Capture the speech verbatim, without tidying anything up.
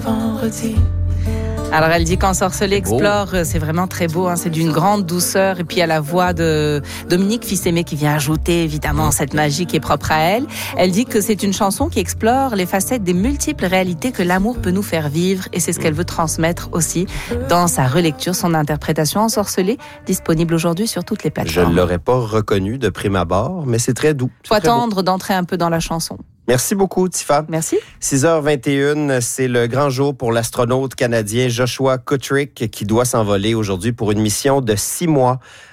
vendredi. Alors elle dit qu'Ensorcelé explore, c'est vraiment très beau, hein, c'est d'une grande douceur. Et puis il y a la voix de Dominique Fils-Aimé qui vient ajouter évidemment cette magie qui est propre à elle. Elle dit que c'est une chanson qui explore les facettes des multiples réalités que l'amour peut nous faire vivre. Et c'est ce qu'elle veut transmettre aussi dans sa relecture, son interprétation Ensorcelé, disponible aujourd'hui sur toutes les plateformes. Je ne l'aurais pas reconnu de prime abord, mais c'est très doux. Faut attendre d'entrer un peu dans la chanson. Merci beaucoup, Tifa. Merci. six heures vingt et une, c'est le grand jour pour l'astronaute canadien Joshua Kutrick qui doit s'envoler aujourd'hui pour une mission de six mois